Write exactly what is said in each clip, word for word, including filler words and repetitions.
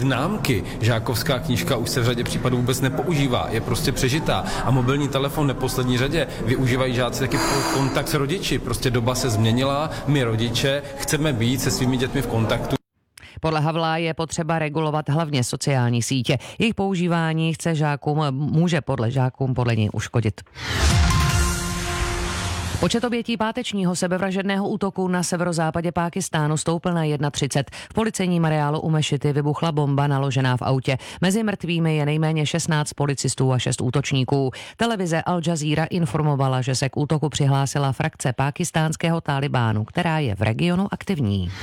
Známky, žákovská knížka už se v řadě případů vůbec nepoužívá, je prostě přežitá a mobilní telefon v neposlední řadě využívají žáci taky kontakt s rodiči, prostě doba se změnila, my rodiče chceme být se svými dětmi v kontaktu. Podle Havla je potřeba regulovat hlavně sociální sítě. Jejich používání chce žákům, může podle žákům podle něj uškodit. Počet obětí pátečního sebevražedného útoku na severozápadě Pákistánu stoupl na třicet jedna. V policejním areálu u mešity vybuchla bomba naložená v autě. Mezi mrtvými je nejméně šestnáct policistů a šest útočníků. Televize Al Jazeera informovala, že se k útoku přihlásila frakce pákistánského Talibánu, která je v regionu aktivní.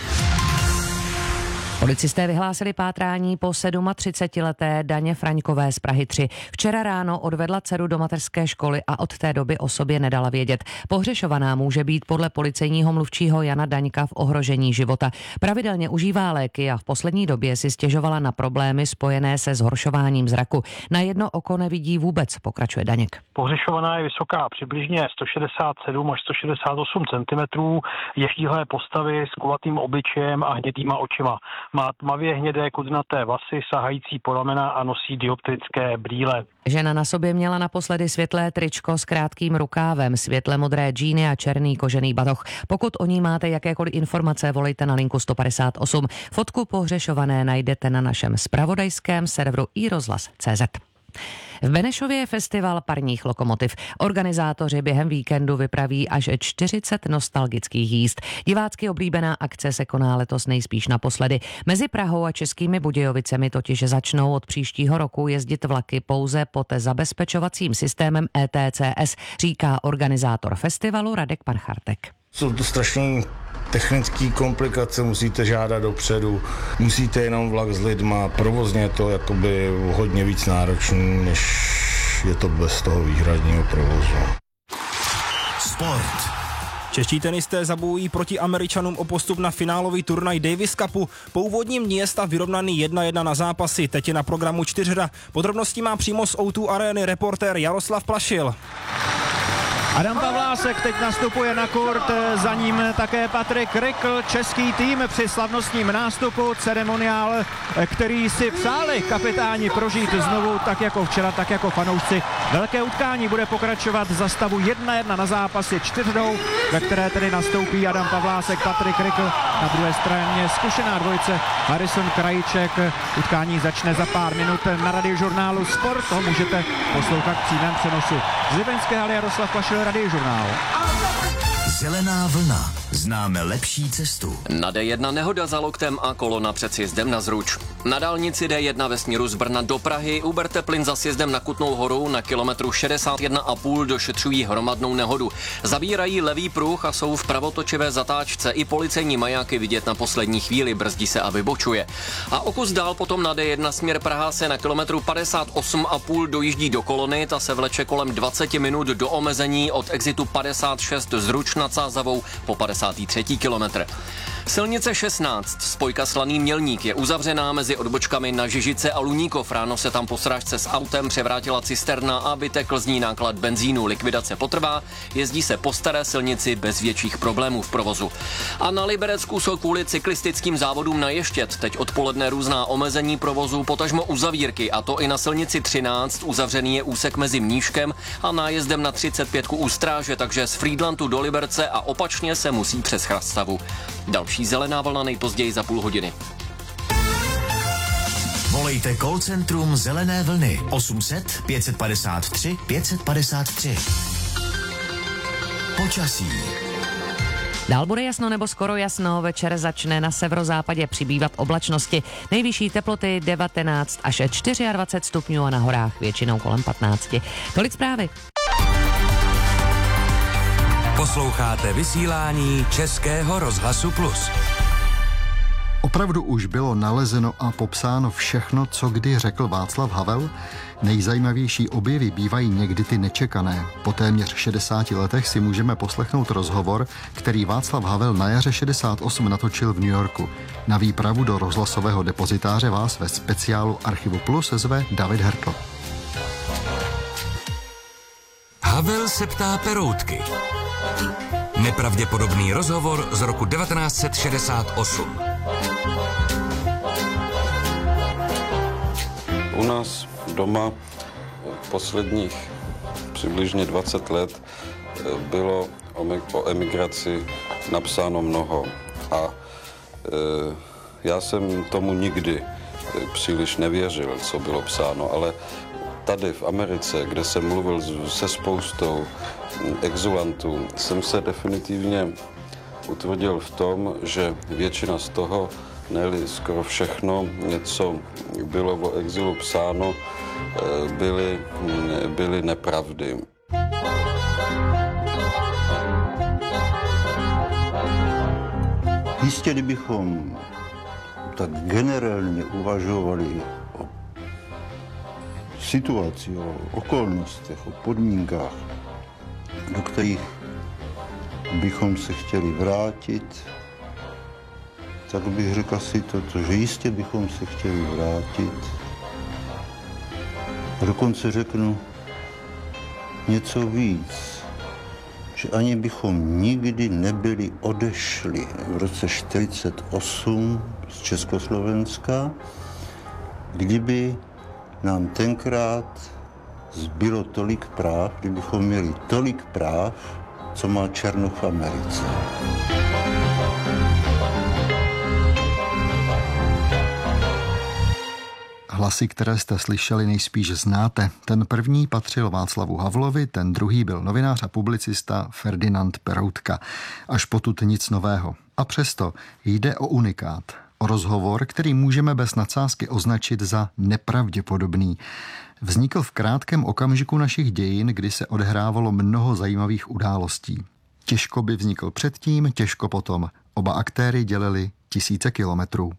Policisté vyhlásili pátrání po třicetisedmileté Daně Fraňkové z Prahy tři. Včera ráno odvedla dceru do mateřské školy a od té doby o sobě nedala vědět. Pohřešovaná může být podle policejního mluvčího Jana Daňka v ohrožení života. Pravidelně užívá léky a v poslední době si stěžovala na problémy spojené se zhoršováním zraku. Na jedno oko nevidí vůbec, pokračuje Daněk. Pohřešovaná je vysoká přibližně sto šedesát sedm až sto šedesát osm centimetrů, je štíhlé postavy s kulatým obličejem a hnědýma očima. Má tmavě hnědé kudrnaté vlasy sahající po ramena a nosí dioptrické brýle. Žena na sobě měla naposledy světlé tričko s krátkým rukávem, světle modré džíny a černý kožený batoh. Pokud o ní máte jakékoliv informace, volejte na linku sto padesát osm. Fotku pohřešované najdete na našem zpravodajském serveru i rozhlas tečka cé zet. V Benešově je festival parních lokomotiv. Organizátoři během víkendu vypraví až čtyřicet nostalgických jízd. Divácky oblíbená akce se koná letos nejspíš naposledy. Mezi Prahou a Českými Budějovicemi totiž začnou od příštího roku jezdit vlaky pouze pod zabezpečovacím systémem E T C S, říká organizátor festivalu Radek Panchartek. Jsou to strašný technické komplikace, musíte žádat dopředu, musíte jenom vlak s lidma, provozně je to jakoby hodně víc náročný, než je to bez toho výhradního provozu. Sport. Čeští tenisté zabojují proti Američanům o postup na finálový turnaj Davis Cupu. Po úvodním dni je stav vyrovnaný jedna jedna na zápasy, teď je na programu čtyřhra. Podrobnosti má přímo z ó dva Areny reportér Jaroslav Plašil. Adam Pavlásek teď nastupuje na kurt, za ním také Patrik Rikl, český tým při slavnostním nástupu, ceremoniál, který si přáli kapitáni prožít znovu tak jako včera, tak jako fanoušci. Velké utkání bude pokračovat za stavu jedna jedna na zápasy čtyřhrou, ve které tedy nastoupí Adam Pavlásek, Patrik Rikl, na druhé straně zkušená dvojice Harrison Krajíček. Utkání začne za pár minut na radiožurnálu Sport, ho můžete poslouchat v přímém přenosu. Z Libeňské haly Jaroslav Plašil, Radiožurnál. Zelená vlna. Známe lepší cestu. Na D jedna nehoda za loktem a kolona před sjezdem na Zruč. Na dálnici D jedna ve směru z Brna do Prahy uberte plyn za sjezdem na Kutnou Horu na kilometru šedesát jedna a půl došetřují hromadnou nehodu. Zabírají levý pruh a jsou v pravotočivé zatáčce. I policejní majáky vidět na poslední chvíli, brzdí se a vybočuje. A o kus dál potom na D jedna směr Praha se na kilometru padesát osm a půl dojíždí do kolony, ta se vleče kolem dvacet minut do omezení od exitu padesát šest Zruč nad Sázavou po padesátý třetí kilometr. Silnice šestnáct, spojka Slaný Mělník, je uzavřená mezi odbočkami na Žižice a Luníkov. Ráno se tam po srážce s autem převrátila cisterna a vytekl z ní náklad benzínu. Likvidace potrvá, jezdí se po staré silnici bez větších problémů v provozu. A na Liberecku jsou kvůli cyklistickým závodům na Ještěd teď odpoledne různá omezení provozu, potažmo uzavírky, a to i na silnici třináct. Uzavřený je úsek mezi Mníškem a nájezdem na třicet pět u Stráže, takže z Frýdlantu do Liberce a opačně se musí přes Chrastavu. Další zelená vlna nejpozději za půl hodiny. Volejte call centrum Zelené vlny osm set pět padesát tři pět padesát tři. Počasí. Dál bude jasno nebo skoro jasno, večer začne na severozápadě přibývat oblačnosti. Nejvyšší teploty devatenáct až dvacet čtyři stupňů a na horách většinou kolem patnáct. Tolik zprávy. Posloucháte vysílání Českého rozhlasu Plus. Opravdu už bylo nalezeno a popsáno všechno, co kdy řekl Václav Havel? Nejzajímavější objevy bývají někdy ty nečekané. Po téměř šedesáti letech si můžeme poslechnout rozhovor, který Václav Havel na jaře šedesát osm natočil v New Yorku. Na výpravu do rozhlasového depozitáře vás ve speciálu Archivu Plus zve David Hertl. Havel se ptá Peroutky. Nepravděpodobný rozhovor z roku devatenáct set šedesát osm. U nás doma posledních přibližně dvacet let bylo o emigraci napsáno mnoho a e, já jsem tomu nikdy příliš nevěřil, co bylo psáno, ale tady v Americe, kde jsem mluvil se spoustou exulantů, jsem se definitivně utvrdil v tom, že většina z toho, ne-li skoro všechno, co bylo o exilu psáno, byly, byly nepravdy. Jistě, kdybychom tak generálně uvažovali o situaci, o okolnostech, o podmínkách, do kterých bychom se chtěli vrátit, tak bych řekl asi toto, že jistě bychom se chtěli vrátit. A dokonce řeknu něco víc, že ani bychom nikdy nebyli odešli v roce čtyřicet osm z Československa, kdyby nám tenkrát zbylo tolik práv, kdybychom měli tolik práv, co má Černoch v Americe. Hlasy, které jste slyšeli, nejspíš znáte. Ten první patřil Václavu Havlovi, ten druhý byl novinář a publicista Ferdinand Peroutka. Až potud nic nového. A přesto jde o unikát. O rozhovor, který můžeme bez nadsázky označit za nepravděpodobný. Vznikl v krátkém okamžiku našich dějin, kdy se odehrávalo mnoho zajímavých událostí. Těžko by vznikl předtím, těžko potom. Oba aktéry dělili tisíce kilometrů.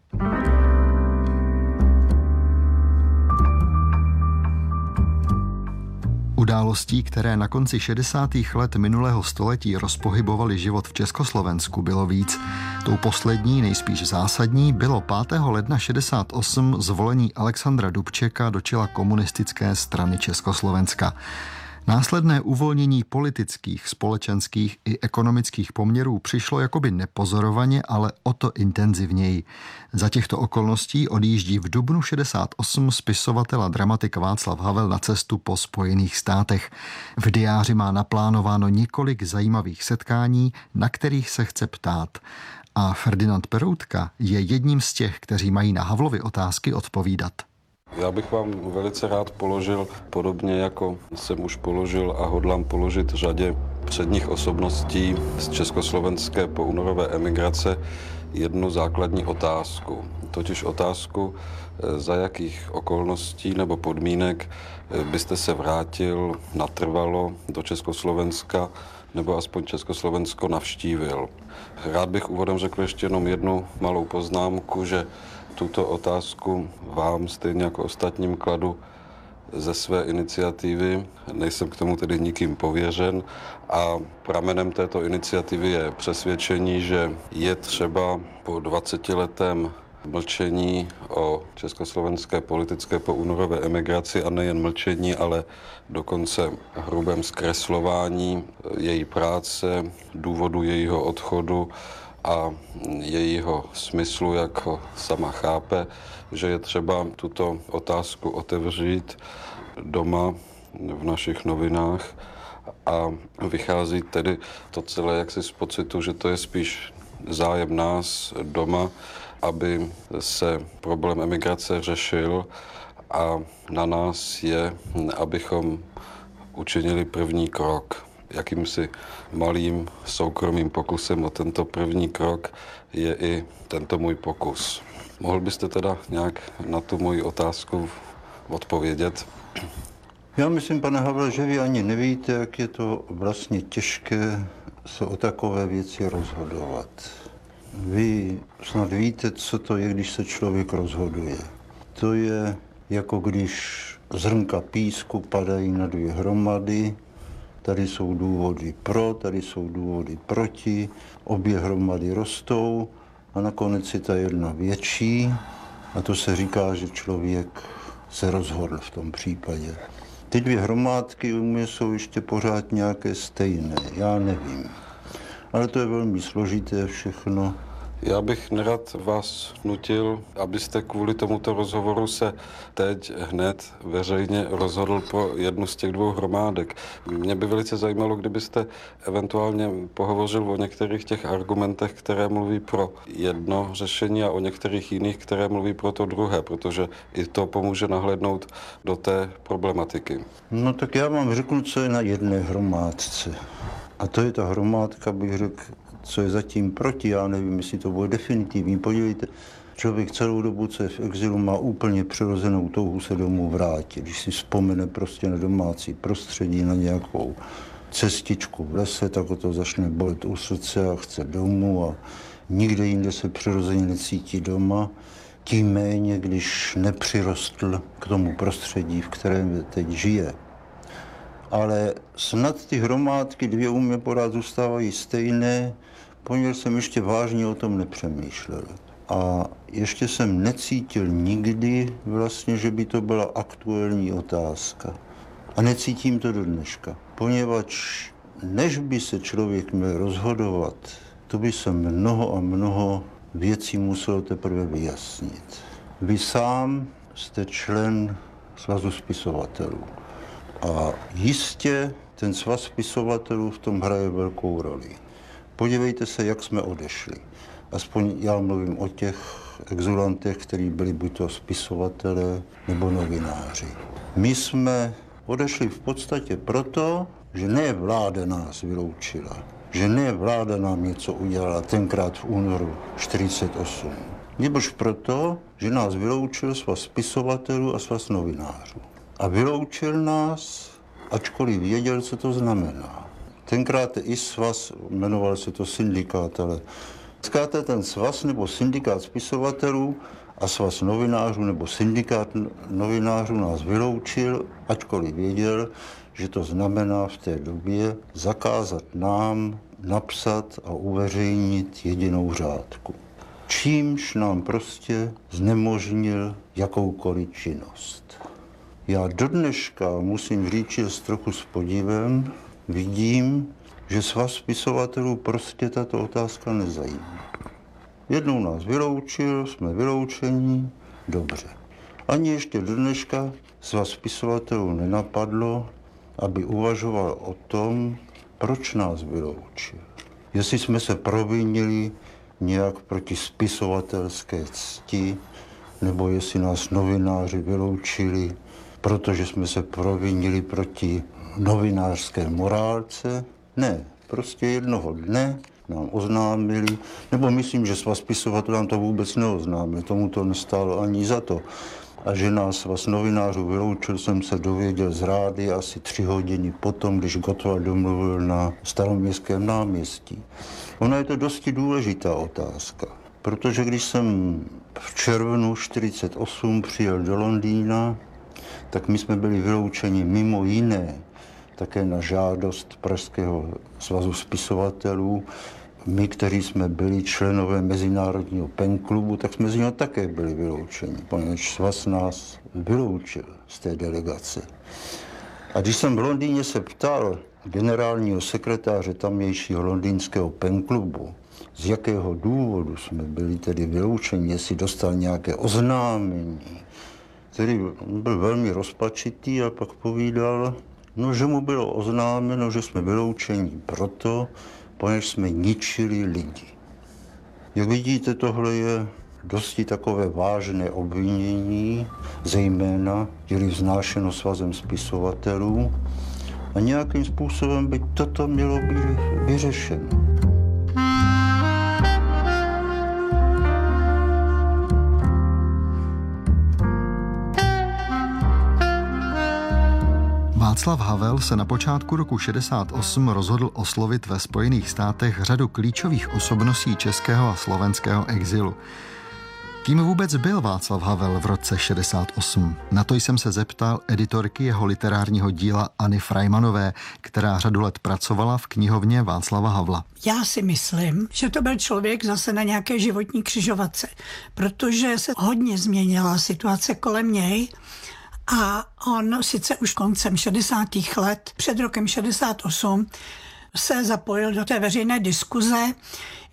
Událostí, které na konci šedesátých let minulého století rozpohybovaly život v Československu, bylo víc. Tou poslední, nejspíš zásadní, bylo pátého ledna šedesát osm zvolení Alexandra Dubčeka do čela komunistické strany Československa. Následné uvolnění politických, společenských i ekonomických poměrů přišlo jakoby nepozorovaně, ale o to intenzivněji. Za těchto okolností odjíždí v dubnu šedesát osm spisovatel a dramatik Václav Havel na cestu po Spojených státech. V diáři má naplánováno několik zajímavých setkání, na kterých se chce ptát. A Ferdinand Peroutka je jedním z těch, kteří mají na Havlovy otázky odpovídat. Já bych vám velice rád položil, podobně jako jsem už položil a hodlám položit řadě předních osobností z československé poúnorové emigrace, jednu základní otázku. Totiž otázku, za jakých okolností nebo podmínek byste se vrátil natrvalo do Československa nebo aspoň Československo navštívil. Rád bych úvodem řekl ještě jenom jednu malou poznámku, že tuto otázku vám, stejně jako ostatním, kladu ze své iniciativy. Nejsem k tomu tedy nikým pověřen a pramenem této iniciativy je přesvědčení, že je třeba po dvacetiletém mlčení o československé politické poúnorové emigraci a nejen mlčení, ale dokonce hrubém zkreslování její práce, důvodu jejího odchodu a jejího smyslu, jak ho sama chápe, že je třeba tuto otázku otevřít doma v našich novinách a vychází tedy to celé jaksi z pocitu, že to je spíš zájem nás doma, aby se problém emigrace řešil a na nás je, abychom učinili první krok. Jakýmsi malým soukromým pokusem o tento první krok je i tento můj pokus. Mohl byste teda nějak na tu moji otázku odpovědět? Já myslím, pane Havle, že vy ani nevíte, jak je to vlastně těžké se o takové věci rozhodovat. Vy snad víte, co to je, když se člověk rozhoduje. To je jako když zrnka písku padají na dvě hromady. Tady jsou důvody pro, tady jsou důvody proti, obě hromady rostou a nakonec je ta jedna větší a to se říká, že člověk se rozhodl v tom případě. Ty dvě hromádky u mě jsou ještě pořád nějaké stejné, já nevím. Ale to je velmi složité všechno. Já bych nerad vás nutil, abyste kvůli tomuto rozhovoru se teď hned veřejně rozhodl pro jednu z těch dvou hromádek. Mě by velice zajímalo, kdybyste eventuálně pohovořil o některých těch argumentech, které mluví pro jedno řešení a o některých jiných, které mluví pro to druhé, protože i to pomůže nahlédnout do té problematiky. No tak já vám řeknu, co je na jedné hromádce. A to je ta hromádka, bych řekl, co je zatím proti, já nevím, jestli to bude definitivní. Podívejte, člověk celou dobu, co je v exilu, má úplně přirozenou touhu se domů vrátit. Když si vzpomene prostě na domácí prostředí, na nějakou cestičku v lese, tak ho to začne bolet u srdce a chce domů a nikde jinde se přirozeně necítí doma. Tím méně, když nepřirostl k tomu prostředí, v kterém teď žije. Ale snad ty hromádky dvě u mě pořád zůstávají stejné, poněvadž jsem ještě vážně o tom nepřemýšlel. A ještě jsem necítil nikdy vlastně, že by to byla aktuální otázka. A necítím to do dneška. Poněvadž než by se člověk měl rozhodovat, to by se mnoho a mnoho věcí muselo teprve vyjasnit. Vy sám jste člen Svazu spisovatelů. A jistě ten svaz spisovatelů v tom hraje velkou roli. Podívejte se, jak jsme odešli. Aspoň já mluvím o těch exulantech, kteří byli buď to spisovatelé nebo novináři. My jsme odešli v podstatě proto, že ne vláda nás vyloučila, že ne vláda nám něco udělala tenkrát v únoru čtyřicet osm. Nebož proto, že nás vyloučil svaz spisovatelů a svaz novinářů. A vyloučil nás, ačkoliv věděl, co to znamená. Tenkrát i svaz, jmenoval se to syndikát, ale zkrátka ten svaz nebo syndikát spisovatelů a svaz novinářů nebo syndikát novinářů nás vyloučil, ačkoliv věděl, že to znamená v té době zakázat nám napsat a uveřejnit jedinou řádku. Čímž nám prostě znemožnil jakoukoliv činnost. Já do dneška musím říct, že s trochu s podívem vidím, že svaz spisovatelů prostě tato otázka nezajímá. Jednou nás vyloučil, jsme vyloučení, dobře. Ani ještě do dneška svaz spisovatelů nenapadlo, aby uvažoval o tom, proč nás vyloučil. Jestli jsme se provinili nějak proti spisovatelské cti, nebo jestli nás novináři vyloučili, protože jsme se provinili proti novinářské morálce. Ne, prostě jednoho dne nám oznámili, nebo myslím, že svaz spisovatelů nám to vůbec neoznámil, tomu to nestálo ani za to. A že nás svaz novinářů vyloučil, jsem se dověděl z rády asi tři hodiny potom, když Gottwald domluvil na Staroměstském náměstí. Ona je to dosti důležitá otázka, protože když jsem v červnu čtyřicet osm přijel do Londýna, tak my jsme byli vyloučeni mimo jiné také na žádost Pražského svazu spisovatelů. My, kteří jsme byli členové Mezinárodního penklubu, tak jsme z něho také byli vyloučeni, poněvadž svaz nás vyloučil z té delegace. A když jsem v Londýně se ptal generálního sekretáře tamějšího londýnského penklubu, z jakého důvodu jsme byli tedy vyloučeni, jestli dostal nějaké oznámení, který byl velmi rozpačitý a pak povídal, no, že mu bylo oznámeno, že jsme vyloučeni proto, poněž jsme ničili lidi. Jak vidíte, tohle je dosti takové vážné obvinění, zejména je-li vznášeno svazem spisovatelů, a nějakým způsobem by toto mělo být vyřešeno. Václav Havel se na počátku roku šedesát osm rozhodl oslovit ve Spojených státech řadu klíčových osobností českého a slovenského exilu. Kým vůbec byl Václav Havel v roce šedesát osm? Na to jsem se zeptal editorky jeho literárního díla Anny Freimanové, která řadu let pracovala v knihovně Václava Havla. Já si myslím, že to byl člověk zase na nějaké životní křižovatce, protože se hodně změnila situace kolem něj. A on sice už koncem šedesátých let, před rokem šedesát osm, se zapojil do té veřejné diskuze,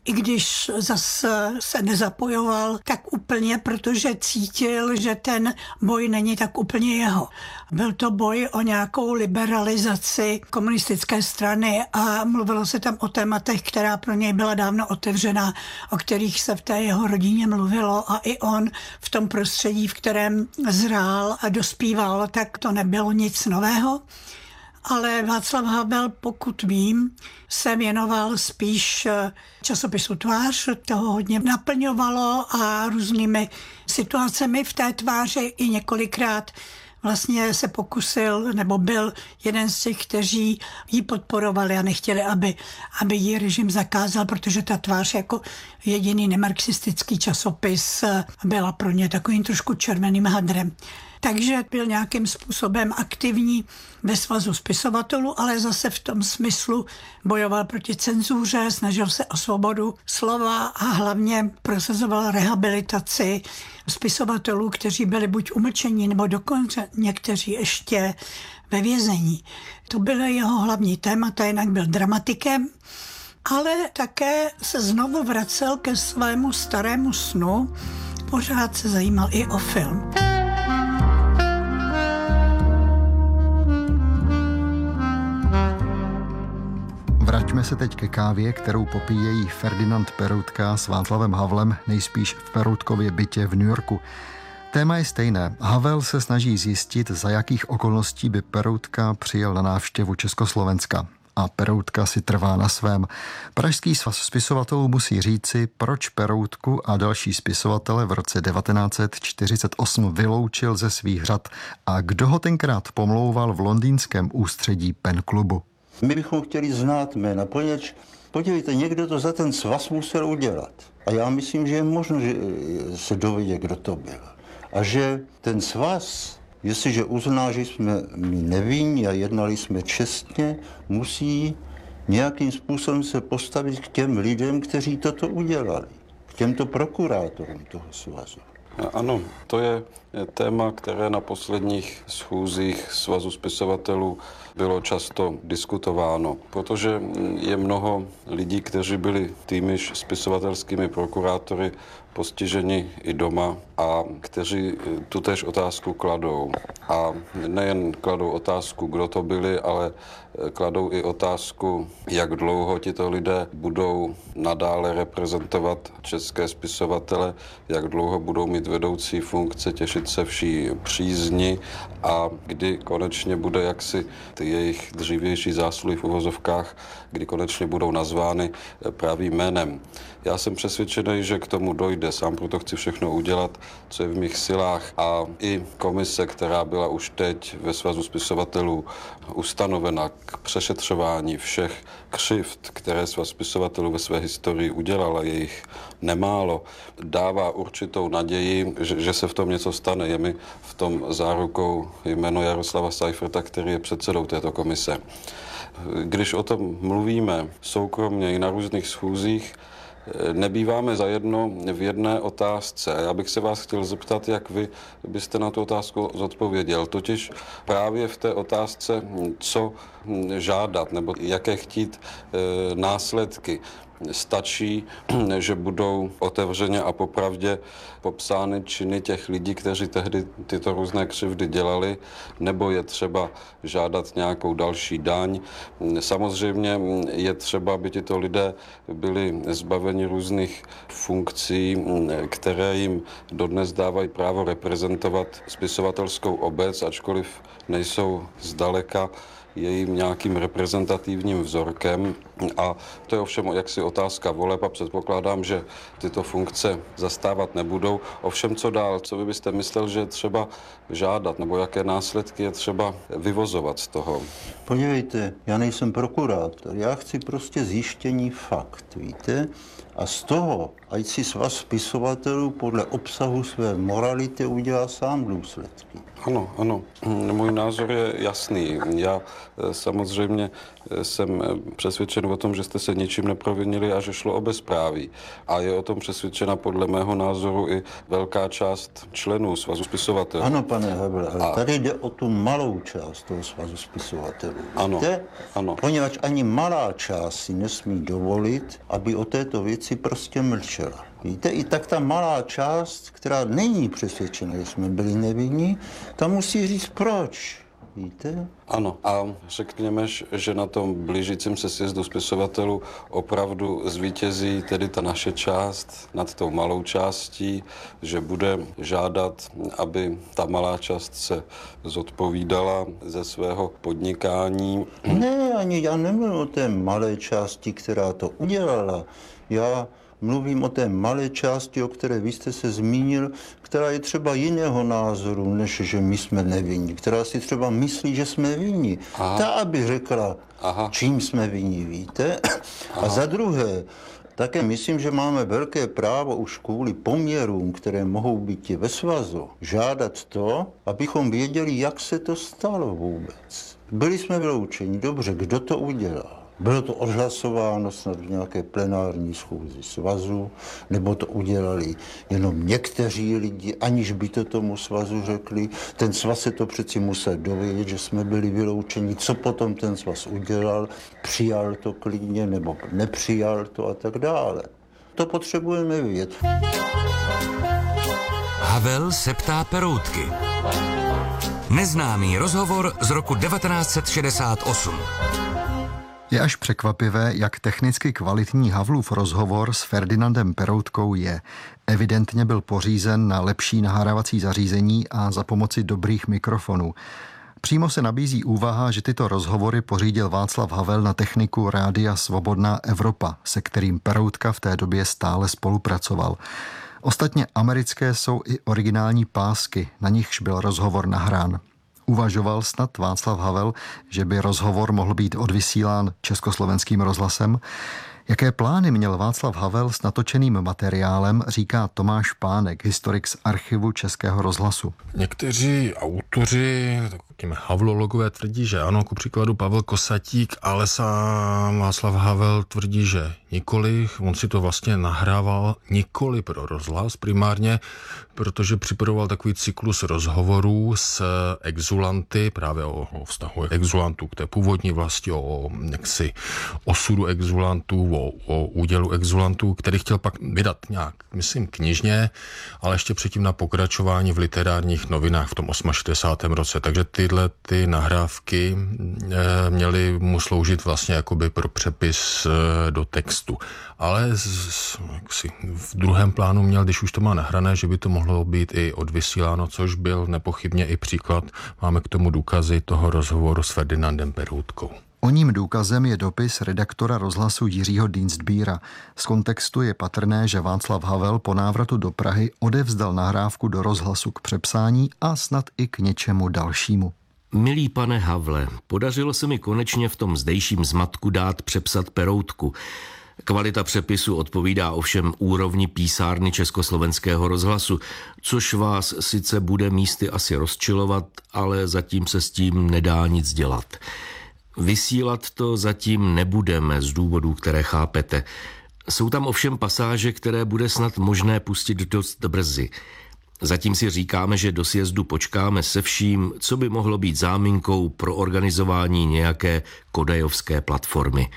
i když zase se nezapojoval tak úplně, protože cítil, že ten boj není tak úplně jeho. Byl to boj o nějakou liberalizaci komunistické strany a mluvilo se tam o tématech, která pro něj byla dávno otevřená, o kterých se v té jeho rodině mluvilo a i on v tom prostředí, v kterém zrál a dospíval, tak to nebylo nic nového. Ale Václav Havel, pokud vím, se věnoval spíš časopisu Tvář, toho hodně naplňovalo a různými situacemi v té tváři i několikrát vlastně se pokusil, nebo byl jeden z těch, kteří ji podporovali a nechtěli, aby, aby ji režim zakázal, protože ta Tvář jako jediný nemarxistický časopis byla pro ně takovým trošku červeným hadrem. Takže byl nějakým způsobem aktivní ve svazu spisovatelů, ale zase v tom smyslu bojoval proti cenzuře, snažil se o svobodu slova a hlavně prosazoval rehabilitaci spisovatelů, kteří byli buď umlčení, nebo dokonce někteří ještě ve vězení. To byly jeho hlavní témata, jinak byl dramatikem, ale také se znovu vracel ke svému starému snu, pořád se zajímal i o film. Vraťme se teď ke kávě, kterou popíjejí Ferdinand Peroutka s Václavem Havlem, nejspíš v Peroutkově bytě v New Yorku. Téma je stejné. Havel se snaží zjistit, za jakých okolností by Peroutka přijel na návštěvu Československa. A Peroutka si trvá na svém. Pražský svaz spisovatelů musí říci, proč Peroutku a další spisovatele v roce devatenáct set čtyřicet osm vyloučil ze svých řad a kdo ho tenkrát pomlouval v londýnském ústředí Pen klubu. My bychom chtěli znát jména, poněvadž, podívejte, někdo to za ten svaz musel udělat. A já myslím, že je možno že se dovědět, kdo to byl. A že ten svaz, jestliže uzná, že jsme my nevinní a jednali jsme čestně, musí nějakým způsobem se postavit k těm lidem, kteří toto udělali. K těmto prokurátorům toho svazu. Ano, to je téma, které na posledních schůzích Svazu spisovatelů bylo často diskutováno, protože je mnoho lidí, kteří byli týmiž spisovatelskými prokurátory postiženi i doma a kteří tutéž otázku kladou. A nejen kladou otázku, kdo to byli, ale kladou i otázku, jak dlouho tito lidé budou nadále reprezentovat české spisovatele, jak dlouho budou mít vedoucí funkce, těšit se vší přízni a kdy konečně bude jaksi ty jejich dřívější zásluhy v uvozovkách, kdy konečně budou nazvány pravým jménem. Já jsem přesvědčený, že k tomu dojde, sám proto chci všechno udělat, co je v mých silách a i komise, která byla už teď ve Svazu spisovatelů ustanovena k přešetřování všech křivd, které Svaz spisovatelů ve své historii udělala, je jich nemálo, dává určitou naději, že, že se v tom něco stane. Je mi v tom zárukou jméno Jaroslava Seiferta, který je předsedou této komise. Když o tom mluvíme soukromně i na různých schůzích, nebýváme zajedno v jedné otázce. Já bych se vás chtěl zeptat, jak vy byste na tu otázku zodpověděl. Totiž právě v té otázce, co žádat nebo jaké chtít e, následky. Stačí, že budou otevřeně a popravdě popsány činy těch lidí, kteří tehdy tyto různé křivdy dělali, nebo je třeba žádat nějakou další daň. Samozřejmě je třeba, aby tyto lidé byli zbaveni různých funkcí, které jim dodnes dávají právo reprezentovat spisovatelskou obec, ačkoliv nejsou zdaleka jejím nějakým reprezentativním vzorkem. A to je ovšem jaksi otázka voleb a předpokládám, že tyto funkce zastávat nebudou. Ovšem co dál, co vy byste myslel, že je třeba žádat, nebo jaké následky je třeba vyvozovat z toho? Podívejte, já nejsem prokurátor, já chci prostě zjištění fakt, víte? A z toho, ať si svaz spisovatelů podle obsahu své morality udělá sám důsledky. Ano, ano. Můj názor je jasný. Já Samozřejmě jsem přesvědčen o tom, že jste se ničím neprovinili a že šlo o bezpráví. A je o tom přesvědčena podle mého názoru i velká část členů Svazu spisovatelů. Ano, pane Havle, ale a... tady jde o tu malou část toho Svazu spisovatelů. Ano, Víte? ano. Poněvadž ani malá část si nesmí dovolit, aby o této věci prostě mlčela. Víte, i tak ta malá část, která není přesvědčena, že jsme byli nevinní, ta musí říct proč. Víte? Ano, a řekněme, že na tom blížícím se sjezdu spisovatelů opravdu zvítězí tedy ta naše část nad tou malou částí, že bude žádat, aby ta malá část se zodpovídala ze svého podnikání. Ne, ani já nemluvím o té malé části, která to udělala. Já mluvím o té malé části, o které vy jste se zmínil, která je třeba jiného názoru, než že my jsme nevinní, která si třeba myslí, že jsme vinní. Aha. Ta, aby řekla, Aha. čím jsme vinní, víte? Aha. A za druhé, také myslím, že máme velké právo už kvůli poměrům, které mohou být ve svazu, žádat to, abychom věděli, jak se to stalo vůbec. Byli jsme vyloučeni, dobře, kdo to udělal? Bylo to odhlasováno snad v nějaké plenární schůzi svazu, nebo to udělali jenom někteří lidi, aniž by to tomu svazu řekli. Ten svaz se to přeci musel dovědět, že jsme byli vyloučeni. Co potom ten svaz udělal? Přijal to klidně, nebo nepřijal to a tak dále. To potřebujeme vědět. Havel se ptá Peroutky. Neznámý rozhovor z roku devatenáct set šedesát osm. Je až překvapivé, jak technicky kvalitní Havlův rozhovor s Ferdinandem Peroutkou je. Evidentně byl pořízen na lepší nahrávací zařízení a za pomoci dobrých mikrofonů. Přímo se nabízí úvaha, že tyto rozhovory pořídil Václav Havel na techniku Rádia Svobodná Evropa, se kterým Peroutka v té době stále spolupracoval. Ostatně americké jsou i originální pásky, na nichž byl rozhovor nahrán. Uvažoval snad Václav Havel, že by rozhovor mohl být odvysílán Československým rozhlasem? Jaké plány měl Václav Havel s natočeným materiálem, říká Tomáš Pánek, historik z archivu Českého rozhlasu. Někteří autoři, takým havlologové, tvrdí, že ano, ku příkladu Pavel Kosatík, ale sám Václav Havel tvrdí, že nikoli. On si to vlastně nahrával nikoli pro rozhlas primárně, protože připravoval takový cyklus rozhovorů s exulanty, právě o, o vztahu exulantů k té původní vlasti, o jaksi osudu exulantů, o, o údělu exulantů, který chtěl pak vydat nějak, myslím, knižně, ale ještě předtím na pokračování v literárních novinách v tom šedesátém osmém roce. Takže tyhle ty nahrávky e, měly mu sloužit vlastně jakoby pro přepis e, do textu. Ale z, jaksi, v druhém plánu měl, když už to má nahrané, že by to mohlo být i odvysíláno, což byl nepochybně i příklad. Máme k tomu důkazy toho rozhovoru s Ferdinandem Peroutkou. Oním důkazem je dopis redaktora rozhlasu Jiřího Dienstbiera. Z kontextu je patrné, že Václav Havel po návratu do Prahy odevzdal nahrávku do rozhlasu k přepsání a snad i k něčemu dalšímu. Milý pane Havle, podařilo se mi konečně v tom zdejším zmatku dát přepsat Peroutku. Kvalita přepisu odpovídá ovšem úrovni písárny Československého rozhlasu, což vás sice bude místy asi rozčilovat, ale zatím se s tím nedá nic dělat. Vysílat to zatím nebudeme z důvodů, které chápete. Jsou tam ovšem pasáže, které bude snad možné pustit dost brzy. Zatím si říkáme, že do sjezdu počkáme se vším, co by mohlo být záminkou pro organizování nějaké kodajovské platformy.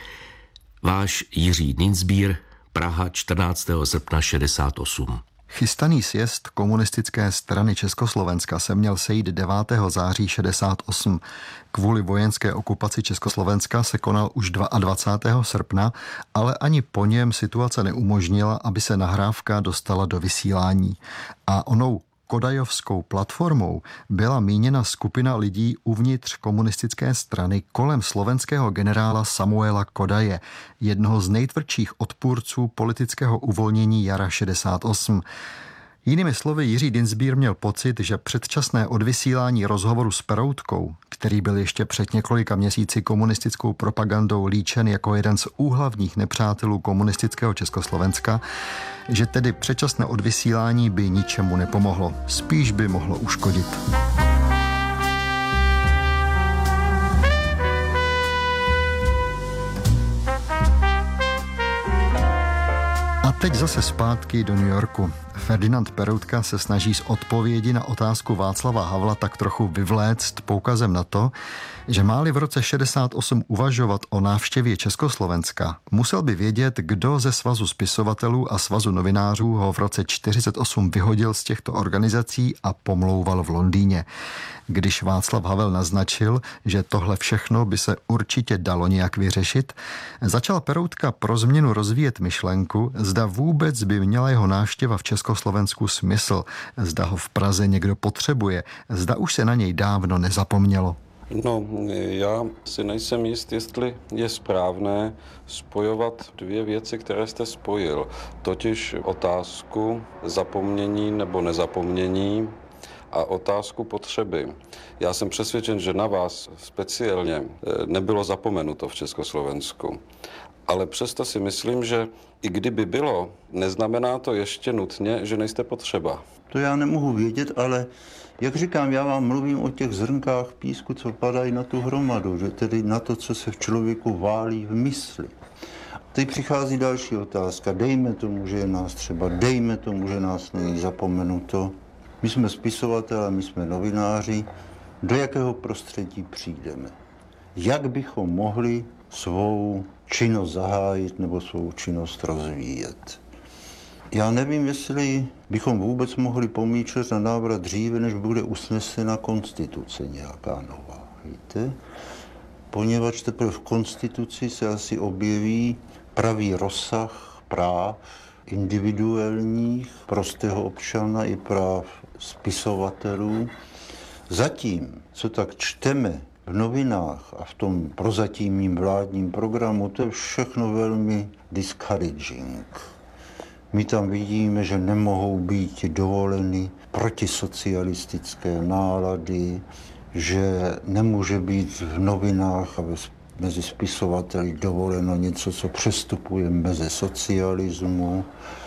Váš Jiří Dienstbier, Praha, čtrnáctého srpna šedesát osm. Chystaný sjezd komunistické strany Československa se měl sejít devátého září šedesát osm. Kvůli vojenské okupaci Československa se konal už dvacátého druhého srpna, ale ani po něm situace neumožnila, aby se nahrávka dostala do vysílání. A onou kodajovskou platformou byla míněna skupina lidí uvnitř komunistické strany kolem slovenského generála Samuela Kodaje, jednoho z nejtvrdších odpůrců politického uvolnění jara šedesát osm. Jinými slovy, Jiří Dienstbier měl pocit, že předčasné odvysílání rozhovoru s Peroutkou, který byl ještě před několika měsíci komunistickou propagandou líčen jako jeden z úhlavních nepřátelů komunistického Československa, že tedy předčasné odvysílání by ničemu nepomohlo, spíš by mohlo uškodit. Teď zase zpátky do New Yorku. Ferdinand Peroutka se snaží z odpovědi na otázku Václava Havla tak trochu vyvléct poukazem na to, že máli v roce šedesát osm uvažovat o návštěvě Československa, musel by vědět, kdo ze Svazu spisovatelů a Svazu novinářů ho v roce čtyřicet osm vyhodil z těchto organizací a pomlouval v Londýně. Když Václav Havel naznačil, že tohle všechno by se určitě dalo nějak vyřešit, začal Peroutka pro změnu rozvíjet myšlenku, zda vůbec by měla jeho návštěva v Československu smysl, zda ho v Praze někdo potřebuje, zda už se na něj dávno nezapomnělo. No, já si nejsem jist, jestli je správné spojovat dvě věci, které jste spojil. Totiž otázku zapomnění nebo nezapomnění a otázku potřeby. Já jsem přesvědčen, že na vás speciálně nebylo zapomenuto v Československu. Ale přesto si myslím, že i kdyby bylo, neznamená to ještě nutně, že nejste potřeba. To já nemohu vědět, ale jak říkám, já vám mluvím o těch zrnkách písku, co padají na tu hromadu, že tedy na to, co se v člověku válí v mysli. Teď přichází další otázka. Dejme tomu, že je nás třeba, dejme tomu, že nás není zapomenuto. My jsme spisovatelé, my jsme novináři. Do jakého prostředí přijdeme? Jak bychom mohli svou činnost zahájit nebo svou činnost rozvíjet? Já nevím, jestli bychom vůbec mohli pomýšlet na návrat dříve, než bude usnesena konstituce nějaká nová. Víte? Poněvadž teprve v konstituci se asi objeví pravý rozsah práv individuálních, prostého občana i práv spisovatelů. Zatím, co tak čteme v novinách a v tom prozatímním vládním programu, to je všechno velmi discouraging. My tam vidíme, že nemohou být dovoleny protisocialistické nálady, že nemůže být v novinách a mezi spisovateli dovoleno něco, co přestupuje mezi socialismu,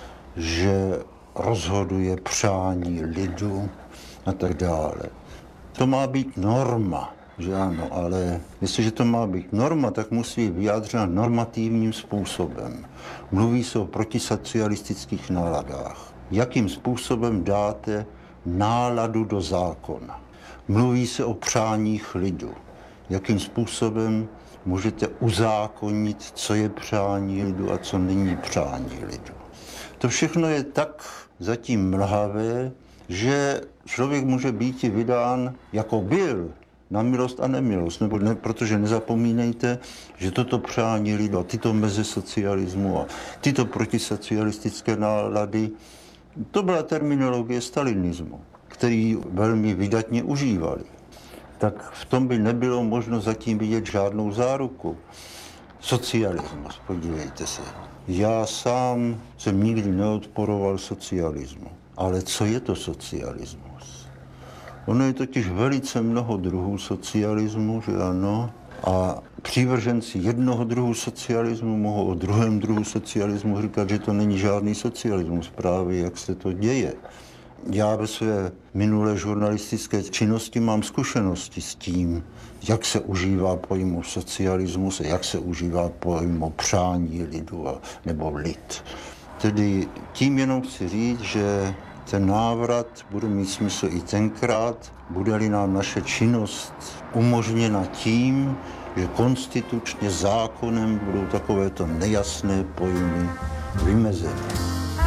že rozhoduje přání lidu a tak dále. To má být norma, že ano, ale jestliže to má být norma, tak musí být vyjádřena normativním způsobem. Mluví se o protisocialistických náladách. Jakým způsobem dáte náladu do zákona? Mluví se o přáních lidu. Jakým způsobem můžete uzákonit, co je přání lidu a co není přání lidu. To všechno je tak zatím mlhavé, že člověk může být i vydán, jako byl, na milost a nemilost, nebo ne, protože nezapomínejte, že toto přání lidu a tyto meze socialismu a tyto protisocialistické nálady, to byla terminologie stalinismu, který velmi vydatně užívali. Tak v tom by nebylo možno zatím vidět žádnou záruku. Socialismus, podívejte se. Já sám jsem nikdy neodporoval socialismu. Ale co je to socialismus? Ono je totiž velice mnoho druhů socialismu, že ano? A přívrženci jednoho druhu socialismu mohou o druhém druhu socialismu říkat, že to není žádný socialismus, právě jak se to děje. Já ve své minulé žurnalistické činnosti mám zkušenosti s tím, jak se užívá pojmu socialismus a jak se užívá pojmu přání lidu a, nebo lid. Tedy tím jenom chci říct, že ten návrat bude mít smysl i tenkrát, bude-li nám naše činnost umožněna tím, že konstitučně zákonem budou takovéto nejasné pojmy vymezeny.